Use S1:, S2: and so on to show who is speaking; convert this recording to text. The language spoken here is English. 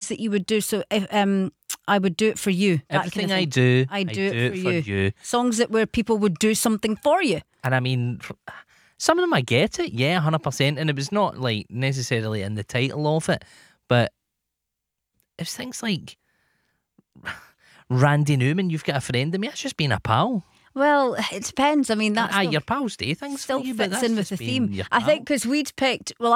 S1: that you would do. So if I would do it for you.
S2: Everything I do,
S1: I do it for you. Songs where people would do something for you.
S2: And I mean, some of them I get it, yeah, 100%. And it was not like necessarily in the title of it, but it's things like Randy Newman, you've got a friend of me. That's just being a pal.
S1: Well, it depends. I mean, that's
S2: your pals do things
S1: still
S2: for you,
S1: fits
S2: but
S1: in with the theme. I think because we'd picked. Well,